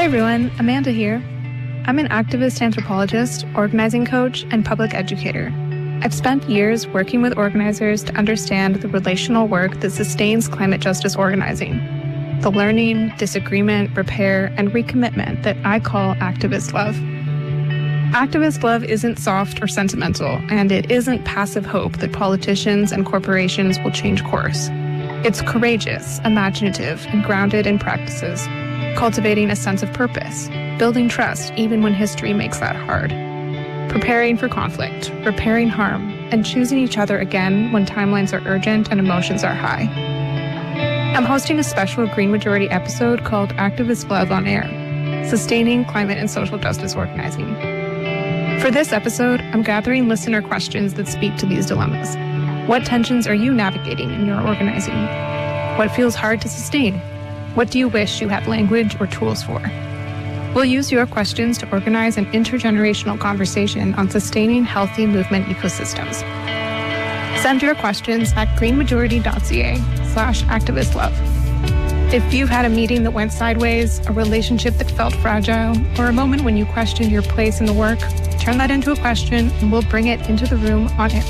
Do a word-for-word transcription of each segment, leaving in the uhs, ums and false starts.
Hi everyone, Amanda here. I'm an activist anthropologist, organizing coach, and public educator. I've spent years working with organizers to understand the relational work that sustains climate justice organizing, the learning, disagreement, repair, and recommitment that I call activist love. Activist love isn't soft or sentimental, and it isn't passive hope that politicians and corporations will change course. It's courageous, imaginative, and grounded in practices, cultivating a sense of purpose, building trust even when history makes that hard, preparing for conflict, repairing harm, and choosing each other again when timelines are urgent and emotions are high. I'm hosting a special Green Majority episode called Activist Love on Air, Sustaining Climate and Social Justice Organizing. For this episode, I'm gathering listener questions that speak to these dilemmas. What tensions are you navigating in your organizing? What feels hard to sustain? What do you wish you had language or tools for? We'll use your questions to organize an intergenerational conversation on sustaining healthy movement ecosystems. Send your questions at greenmajority.ca slash activistlove. If you've had a meeting that went sideways, a relationship that felt fragile, or a moment when you questioned your place in the work, turn that into a question and we'll bring it into the room on air.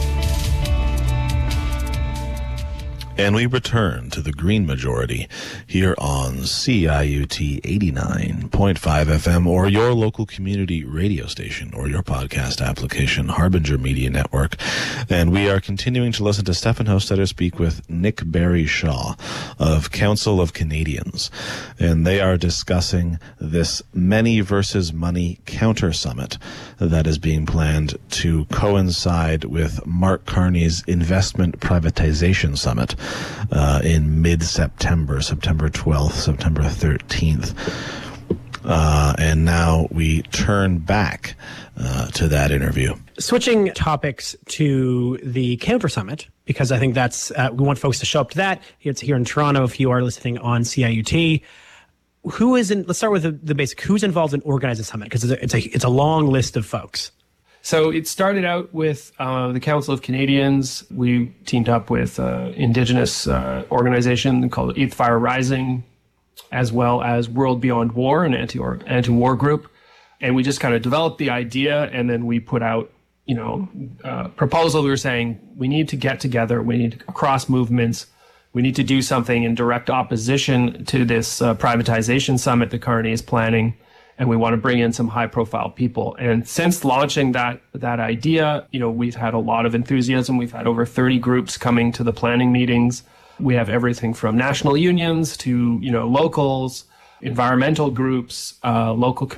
And we return to the Green Majority here on C I U T eighty-nine point five F M or your local community radio station or your podcast application, Harbinger Media Network. And we are continuing to listen to Stefan Hostetter speak with Nick Barry-Shaw of Council of Canadians. And they are discussing this Many versus Money Counter Summit that is being planned to coincide with Mark Carney's Investment Privatization Summit Uh, in mid-September, September twelfth, September thirteenth. Uh, and now we turn back uh, to that interview. Switching topics to the Counter Summit, because I think that's, uh, we want folks to show up to that. It's here in Toronto if you are listening on C I U T. Who is in, let's start with the, the basic, who's involved in organizing the summit? Because it's a, it's a, it's a long list of folks. So it started out with uh, the Council of Canadians. We teamed up with uh, Indigenous uh, organization called Eighth Fire Rising, as well as World Beyond War, an anti anti-war group. And we just kind of developed the idea, and then we put out, you know, a proposal. We were saying we need to get together. We need to cross movements. We need to do something in direct opposition to this uh, privatization summit that Carney is planning. And we want to bring in some high-profile people. And since launching that that idea, you know, we've had a lot of enthusiasm. We've had over thirty groups coming to the planning meetings. We have everything from national unions to, you know, locals, environmental groups, uh, local